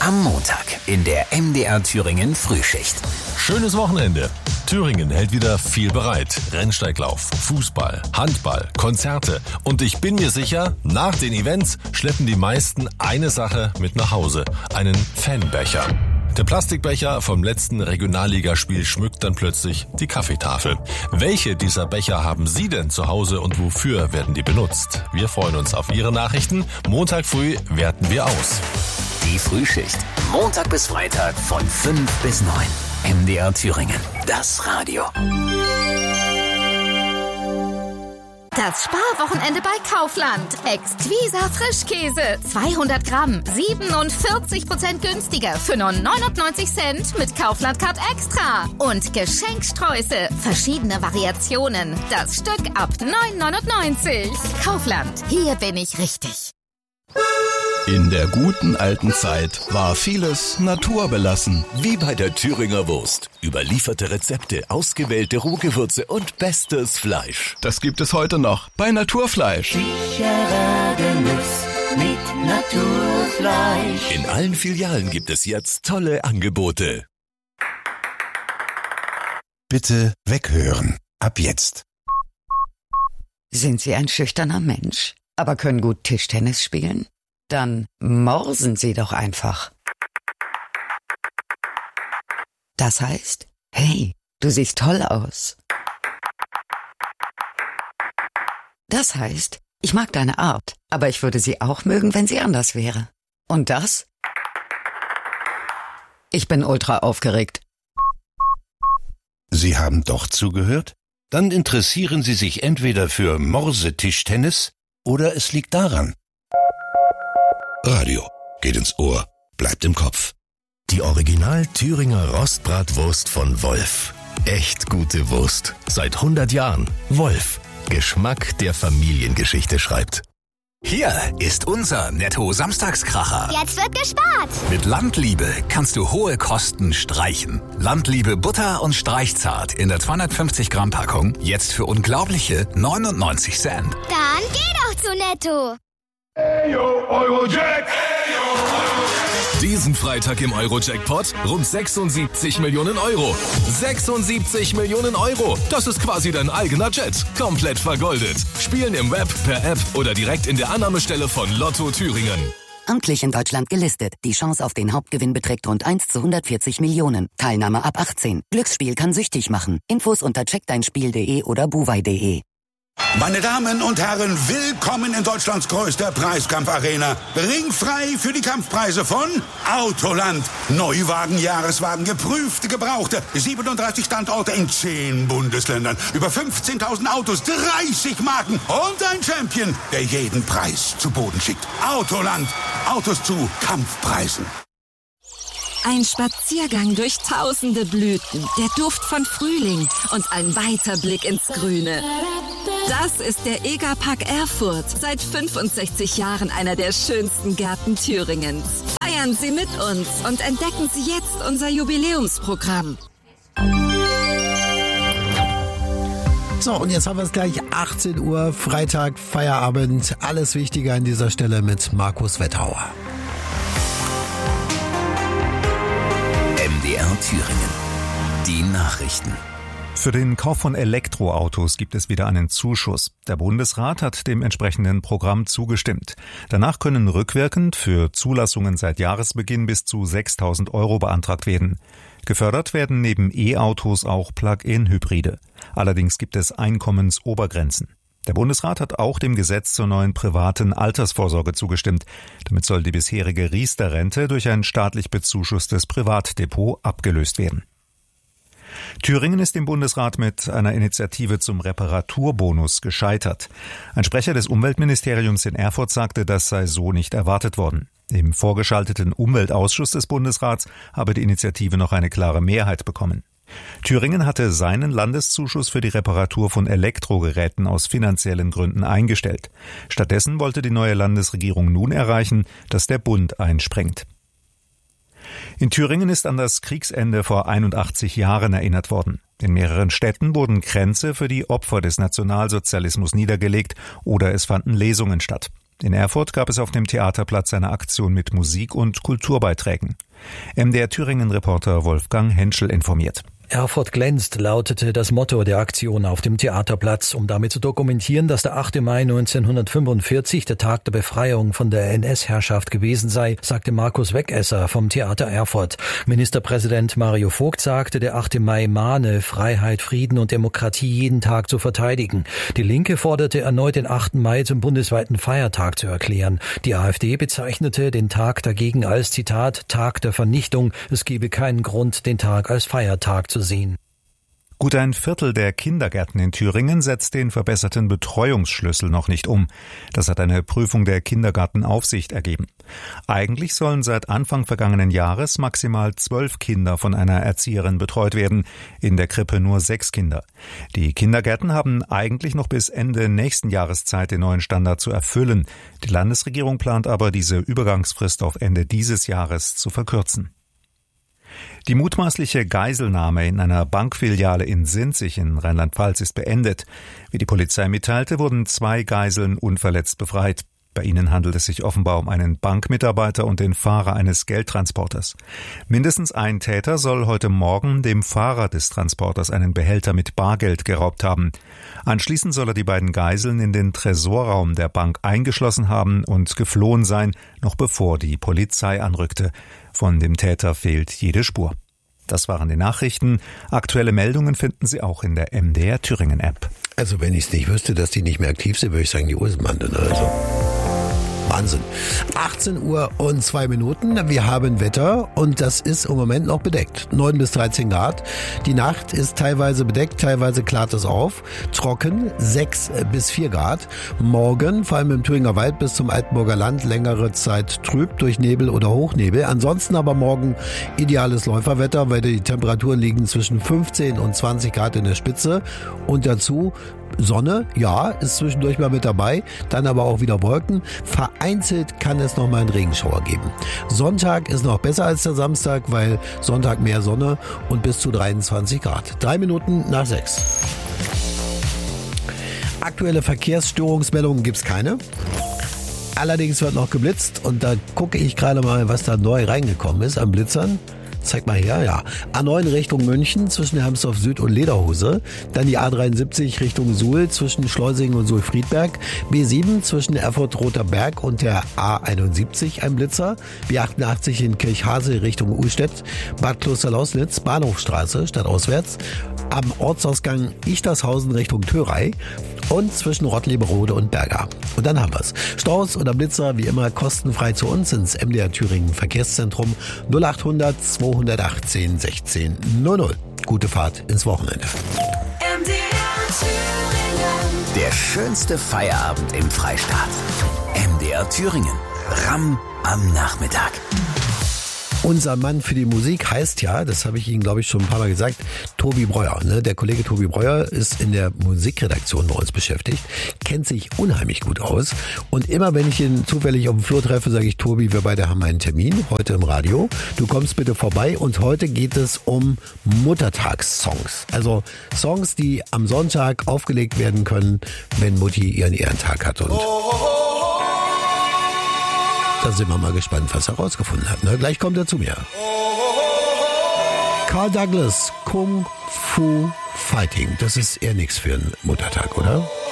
Am Montag in der MDR Thüringen Frühschicht. Schönes Wochenende. Thüringen hält wieder viel bereit. Rennsteiglauf, Fußball, Handball, Konzerte. Und ich bin mir sicher, nach den Events schleppen die meisten eine Sache mit nach Hause. Einen Fanbecher. Der Plastikbecher vom letzten Regionalligaspiel schmückt dann plötzlich die Kaffeetafel. Welche dieser Becher haben Sie denn zu Hause und wofür werden die benutzt? Wir freuen uns auf Ihre Nachrichten. Montag früh werten wir aus. Die Frühschicht. Montag bis Freitag von 5 bis 9. MDR Thüringen. Das Radio. Das Sparwochenende bei Kaufland. Exquisa Frischkäse. 200 Gramm. 47% günstiger für nur 99 Cent mit Kaufland Card Extra. Und Geschenksträuße. Verschiedene Variationen. Das Stück ab 9,99. Kaufland. Hier bin ich richtig. In der guten alten Zeit war vieles naturbelassen. Wie bei der Thüringer Wurst. Überlieferte Rezepte, ausgewählte Rohgewürze und bestes Fleisch. Das gibt es heute noch bei Naturfleisch. Sicherer Genuss mit Naturfleisch. In allen Filialen gibt es jetzt tolle Angebote. Bitte weghören. Ab jetzt. Sind Sie ein schüchterner Mensch, aber können gut Tischtennis spielen? Dann morsen Sie doch einfach. Das heißt, hey, du siehst toll aus. Das heißt, ich mag deine Art, aber ich würde sie auch mögen, wenn sie anders wäre. Und das? Ich bin ultra aufgeregt. Sie haben doch zugehört? Dann interessieren Sie sich entweder für Morsetischtennis oder es liegt daran. Radio geht ins Ohr, bleibt im Kopf. Die Original Thüringer Rostbratwurst von Wolf. Echt gute Wurst. Seit 100 Jahren. Wolf. Geschmack, der Familiengeschichte schreibt. Hier ist unser Netto-Samstagskracher. Jetzt wird gespart. Mit Landliebe kannst du hohe Kosten streichen. Landliebe Butter und Streichzart in der 250 Gramm Packung. Jetzt für unglaubliche 99 Cent. Dann geh doch zu Netto. Eyo, Eurojack! Diesen Freitag im Euro-Jackpot rund 76 Millionen Euro. 76 Millionen Euro. Das ist quasi dein eigener Jet. Komplett vergoldet. Spielen im Web, per App oder direkt in der Annahmestelle von Lotto Thüringen. Amtlich in Deutschland gelistet. Die Chance auf den Hauptgewinn beträgt rund 1 zu 140 Millionen. Teilnahme ab 18. Glücksspiel kann süchtig machen. Infos unter checkdeinspiel.de oder buwei.de. Meine Damen und Herren, willkommen in Deutschlands größter Preiskampfarena. Ringfrei für die Kampfpreise von Autoland. Neuwagen, Jahreswagen, geprüfte, gebrauchte. 37 Standorte in 10 Bundesländern. Über 15.000 Autos, 30 Marken und ein Champion, der jeden Preis zu Boden schickt. Autoland. Autos zu Kampfpreisen. Ein Spaziergang durch tausende Blüten, der Duft von Frühling und ein weiter Blick ins Grüne. Das ist der EGA-Park Erfurt. Seit 65 Jahren einer der schönsten Gärten Thüringens. Feiern Sie mit uns und entdecken Sie jetzt unser Jubiläumsprogramm. So, und jetzt haben wir es gleich 18 Uhr, Freitag, Feierabend. Alles Wichtige an dieser Stelle mit Markus Wetthauer. MDR Thüringen. Die Nachrichten. Für den Kauf von Elektroautos gibt es wieder einen Zuschuss. Der Bundesrat hat dem entsprechenden Programm zugestimmt. Danach können rückwirkend für Zulassungen seit Jahresbeginn bis zu 6.000 € beantragt werden. Gefördert werden neben E-Autos auch Plug-in-Hybride. Allerdings gibt es Einkommensobergrenzen. Der Bundesrat hat auch dem Gesetz zur neuen privaten Altersvorsorge zugestimmt. Damit soll die bisherige Riester-Rente durch ein staatlich bezuschusstes Privatdepot abgelöst werden. Thüringen ist im Bundesrat mit einer Initiative zum Reparaturbonus gescheitert. Ein Sprecher des Umweltministeriums in Erfurt sagte, das sei so nicht erwartet worden. Im vorgeschalteten Umweltausschuss des Bundesrats habe die Initiative noch eine klare Mehrheit bekommen. Thüringen hatte seinen Landeszuschuss für die Reparatur von Elektrogeräten aus finanziellen Gründen eingestellt. Stattdessen wollte die neue Landesregierung nun erreichen, dass der Bund einspringt. In Thüringen ist an das Kriegsende vor 81 Jahren erinnert worden. In mehreren Städten wurden Kränze für die Opfer des Nationalsozialismus niedergelegt oder es fanden Lesungen statt. In Erfurt gab es auf dem Theaterplatz eine Aktion mit Musik und Kulturbeiträgen. MDR Thüringen-Reporter Wolfgang Henschel informiert. Erfurt glänzt, lautete das Motto der Aktion auf dem Theaterplatz, um damit zu dokumentieren, dass der 8. Mai 1945 der Tag der Befreiung von der NS-Herrschaft gewesen sei, sagte Markus Wegesser vom Theater Erfurt. Ministerpräsident Mario Vogt sagte, der 8. Mai mahne, Freiheit, Frieden und Demokratie jeden Tag zu verteidigen. Die Linke forderte erneut, den 8. Mai zum bundesweiten Feiertag zu erklären. Die AfD bezeichnete den Tag dagegen als, Zitat, Tag der Vernichtung. Es gebe keinen Grund, den Tag als Feiertag zu sehen. Gut ein Viertel der Kindergärten in Thüringen setzt den verbesserten Betreuungsschlüssel noch nicht um. Das hat eine Prüfung der Kindergartenaufsicht ergeben. Eigentlich sollen seit Anfang vergangenen Jahres maximal 12 Kinder von einer Erzieherin betreut werden, in der Krippe nur 6 Kinder. Die Kindergärten haben eigentlich noch bis Ende nächsten Jahres Zeit, den neuen Standard zu erfüllen. Die Landesregierung plant aber, diese Übergangsfrist auf Ende dieses Jahres zu verkürzen. Die mutmaßliche Geiselnahme in einer Bankfiliale in Sinzig in Rheinland-Pfalz ist beendet. Wie die Polizei mitteilte, wurden 2 Geiseln unverletzt befreit. Bei ihnen handelt es sich offenbar um einen Bankmitarbeiter und den Fahrer eines Geldtransporters. Mindestens ein Täter soll heute Morgen dem Fahrer des Transporters einen Behälter mit Bargeld geraubt haben. Anschließend soll er die beiden Geiseln in den Tresorraum der Bank eingeschlossen haben und geflohen sein, noch bevor die Polizei anrückte. Von dem Täter fehlt jede Spur. Das waren die Nachrichten. Aktuelle Meldungen finden Sie auch in der MDR Thüringen App. Also wenn ich es nicht wüsste, dass die nicht mehr aktiv sind, würde ich sagen, die Uhr ist Mande, ne? Also Wahnsinn. 18 Uhr und 2 Minuten. Wir haben Wetter und das ist im Moment noch bedeckt. 9 bis 13 Grad. Die Nacht ist teilweise bedeckt, teilweise klart es auf. Trocken 6 bis 4 Grad. Morgen, vor allem im Thüringer Wald bis zum Altenburger Land, längere Zeit trüb durch Nebel oder Hochnebel. Ansonsten aber morgen ideales Läuferwetter, weil die Temperaturen liegen zwischen 15 und 20 Grad in der Spitze. Und dazu Sonne, ja, ist zwischendurch mal mit dabei, dann aber auch wieder Wolken. Vereinzelt kann es noch mal einen Regenschauer geben. Sonntag ist noch besser als der Samstag, weil Sonntag mehr Sonne und bis zu 23 Grad. 3 Minuten nach 6. Aktuelle Verkehrsstörungsmeldungen gibt's keine. Allerdings wird noch geblitzt und da gucke ich gerade mal, was da neu reingekommen ist an Blitzern. Zeig mal her, ja. A9 Richtung München zwischen Hermsdorf Süd und Lederhose. Dann die A73 Richtung Suhl zwischen Schleusingen und Suhl-Friedberg. B7 zwischen Erfurt-Roter Berg und der A71 ein Blitzer. B88 in Kirchhase Richtung Uhlstedt. Bad Klosterlausnitz, Bahnhofstraße, stadtauswärts. Am Ortsausgang Ichtershausen Richtung Thörei. Und zwischen Rottleberode und Berga. Und dann haben wir's. Staus oder Blitzer wie immer kostenfrei zu uns ins MDR Thüringen Verkehrszentrum 0800 218 16 00. Gute Fahrt ins Wochenende. Der schönste Feierabend im Freistaat. MDR Thüringen. Ramm am Nachmittag. Unser Mann für die Musik heißt ja, das habe ich Ihnen, glaube ich, schon ein paar Mal gesagt, Tobi Breuer. Ne? Der Kollege Tobi Breuer ist in der Musikredaktion bei uns beschäftigt, kennt sich unheimlich gut aus. Und immer, wenn ich ihn zufällig auf dem Flur treffe, sage ich, Tobi, wir beide haben einen Termin heute im Radio. Du kommst bitte vorbei und heute geht es um Muttertagssongs. Also Songs, die am Sonntag aufgelegt werden können, wenn Mutti ihren Ehrentag hat. Und da sind wir mal gespannt, was er rausgefunden hat. Ne? Gleich kommt er zu mir. Carl Douglas, Kung Fu Fighting. Das ist eher nichts für einen Muttertag, oder?